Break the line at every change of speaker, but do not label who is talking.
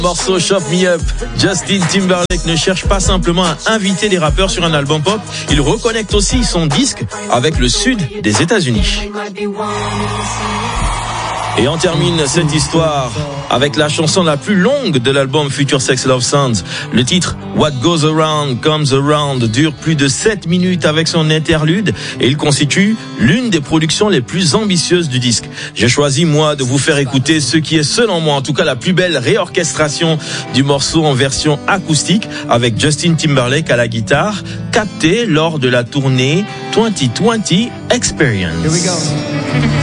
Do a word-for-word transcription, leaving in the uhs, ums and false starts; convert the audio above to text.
Morceau Shop Me Up. Justin Timberlake ne cherche pas simplement à inviter des rappeurs sur un album pop, il reconnecte aussi son disque avec le sud des États-Unis. Et on termine cette histoire avec la chanson la plus longue de l'album Future Sex Love Sounds. Le titre What Goes Around Comes Around dure plus de sept minutes avec son interlude et il constitue l'une des productions les plus ambitieuses du disque. J'ai choisi moi de vous faire écouter ce qui est selon moi en tout cas la plus belle réorchestration du morceau en version acoustique avec Justin Timberlake à la guitare, capté lors de la tournée vingt vingt Experience.
Here we go.